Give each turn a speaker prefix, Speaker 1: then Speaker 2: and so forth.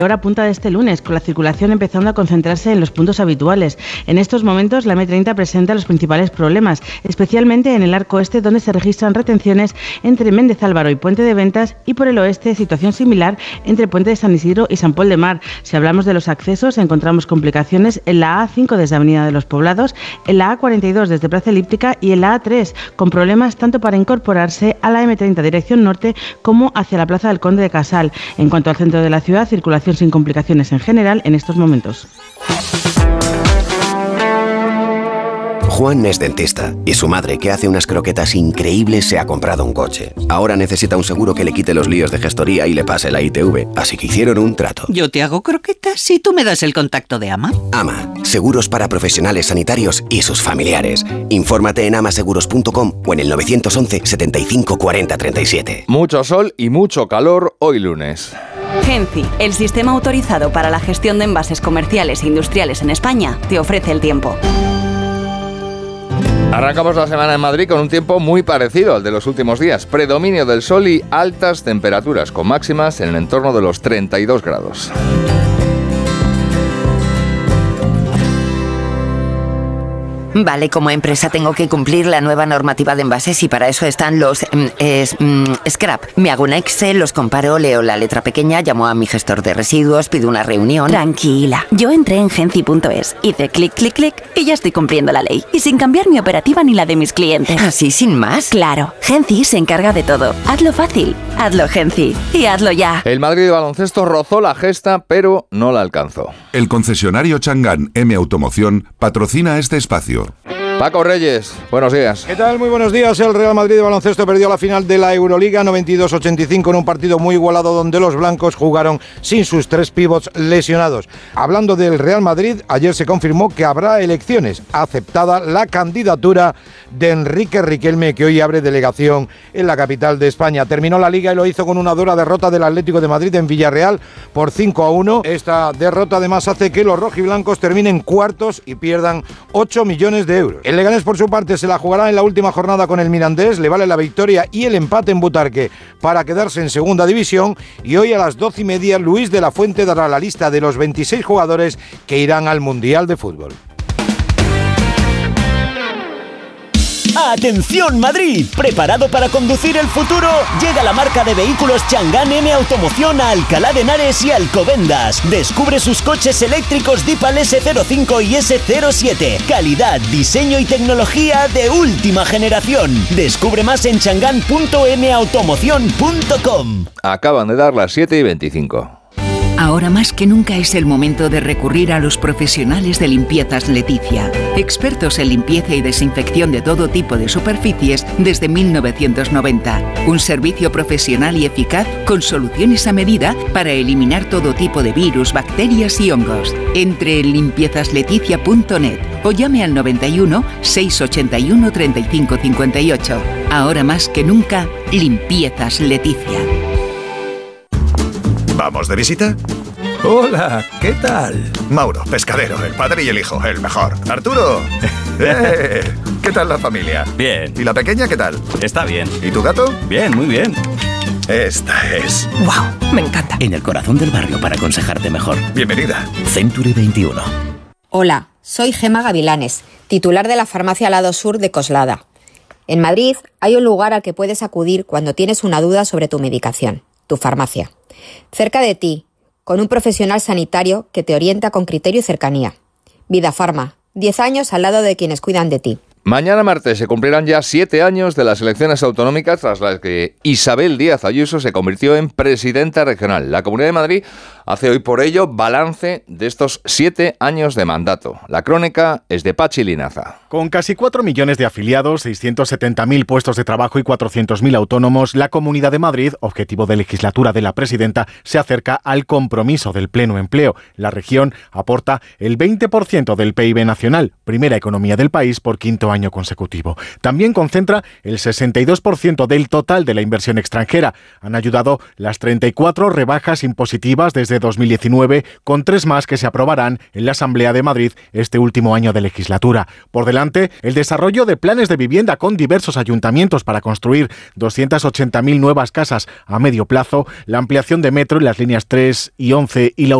Speaker 1: hora punta de este lunes, con la circulación empezando a concentrarse en los puntos habituales. En estos momentos la M30 presenta los principales problemas, especialmente en el arco este, donde se registran retenciones entre Méndez Álvaro y Puente de Ventas, y por el oeste situación similar entre Puente de San Isidro y San Pol de Mar. Si hablamos de los accesos, encontramos complicaciones en la A5 desde Avenida de los Poblados, en la A42 desde Plaza Elíptica y en la A3, con problemas tanto para incorporarse a la M30 dirección norte como hacia la Plaza del Conde de Casal. En cuanto al centro de la ciudad, circulación sin complicaciones en general en estos momentos.
Speaker 2: Juan es dentista y su madre, que hace unas croquetas increíbles, se ha comprado un coche. Ahora necesita un seguro que le quite los líos de gestoría y le pase la ITV, así que hicieron un trato.
Speaker 3: Yo te hago croquetas y tú me das el contacto de AMA.
Speaker 2: AMA, seguros para profesionales sanitarios y sus familiares. Infórmate en amaseguros.com o en el 911 75 40 37.
Speaker 4: Mucho sol y mucho calor hoy lunes.
Speaker 5: Genci, el sistema autorizado para la gestión de envases comerciales e industriales en España, te ofrece el tiempo.
Speaker 4: Arrancamos la semana en Madrid con un tiempo muy parecido al de los últimos días. Predominio del sol y altas temperaturas, con máximas en el entorno de los 32 grados.
Speaker 6: Vale, como empresa tengo que cumplir la nueva normativa de envases y para eso están los scrap. Me hago un Excel, los comparo, leo la letra pequeña, llamo a mi gestor de residuos, pido una reunión.
Speaker 5: Tranquila, yo entré en Genci.es, hice clic, clic, clic y ya estoy cumpliendo la ley. Y sin cambiar mi operativa ni la de mis clientes.
Speaker 6: ¿Así, sin más?
Speaker 5: Claro, Genci se encarga de todo. Hazlo fácil, hazlo Genci y hazlo ya.
Speaker 4: El Madrid de baloncesto rozó la gesta, pero no la alcanzó.
Speaker 7: El concesionario Chang'an M Automoción patrocina este espacio.
Speaker 4: Paco Reyes, buenos días.
Speaker 8: ¿Qué tal? Muy buenos días. El Real Madrid de baloncesto perdió la final de la Euroliga 92-85 en un partido muy igualado donde los blancos jugaron sin sus tres pivots lesionados. Hablando del Real Madrid, ayer se confirmó que habrá elecciones. Aceptada la candidatura de Enrique Riquelme, que hoy abre delegación en la capital de España. Terminó la Liga y lo hizo con una dura derrota del Atlético de Madrid en Villarreal por 5-1. Esta derrota además hace que los rojiblancos terminen cuartos y pierdan 8 millones de euros. El Leganés, por su parte, se la jugará en la última jornada con el Mirandés. Le vale la victoria y el empate en Butarque para quedarse en segunda división. Y hoy a las 12:30, Luis de la Fuente dará la lista de los 26 jugadores que irán al Mundial de Fútbol.
Speaker 9: ¡Atención Madrid! ¿Preparado para conducir el futuro? Llega la marca de vehículos Chang'an M Automoción a Alcalá de Henares y Alcobendas. Descubre sus coches eléctricos Dipal S05 y S07. Calidad, diseño y tecnología de última generación. Descubre más en chang'an.mautomoción.com.
Speaker 4: Acaban de dar las 7:25.
Speaker 3: Ahora más que nunca es el momento de recurrir a los profesionales de Limpiezas Leticia, expertos en limpieza y desinfección de todo tipo de superficies desde 1990. Un servicio profesional y eficaz con soluciones a medida para eliminar todo tipo de virus, bacterias y hongos. Entre en limpiezasLeticia.net o llame al 91 681 35 58. Ahora más que nunca, Limpiezas Leticia.
Speaker 10: ¿Vamos de visita?
Speaker 11: Hola, ¿qué tal?
Speaker 10: Mauro, pescadero, el padre y el hijo, el mejor. Arturo, ¿qué tal la familia?
Speaker 11: Bien.
Speaker 10: ¿Y la pequeña qué tal?
Speaker 11: Está bien.
Speaker 10: ¿Y tu gato?
Speaker 11: Bien, muy bien.
Speaker 10: Esta es...
Speaker 12: ¡Wow! Me encanta.
Speaker 11: En el corazón del barrio para aconsejarte mejor.
Speaker 10: Bienvenida.
Speaker 11: Century 21.
Speaker 13: Hola, soy Gema Gavilanes, titular de la farmacia Lado Sur de Coslada. En Madrid hay un lugar al que puedes acudir cuando tienes una duda sobre tu medicación, tu farmacia. Cerca de ti, con un profesional sanitario que te orienta con criterio y cercanía. Vida Farma, 10 años al lado de quienes cuidan de ti.
Speaker 4: Mañana martes se cumplirán ya 7 años de las elecciones autonómicas tras las que Isabel Díaz Ayuso se convirtió en presidenta regional. La Comunidad de Madrid hace hoy por ello balance de estos 7 años de mandato. La crónica es de Pachi Linaza.
Speaker 14: Con casi 4 millones de afiliados, 670.000 puestos de trabajo y 400.000 autónomos, la Comunidad de Madrid, objetivo de legislatura de la presidenta, se acerca al compromiso del pleno empleo. La región aporta el 20% del PIB nacional, primera economía del país por quinto año año consecutivo. También concentra el 62% del total de la inversión extranjera. Han ayudado las 34 rebajas impositivas desde 2019, con 3 más que se aprobarán en la Asamblea de Madrid este último año de legislatura. Por delante, el desarrollo de planes de vivienda con diversos ayuntamientos para construir 280.000 nuevas casas a medio plazo, la ampliación de metro en las líneas 3 y 11 y la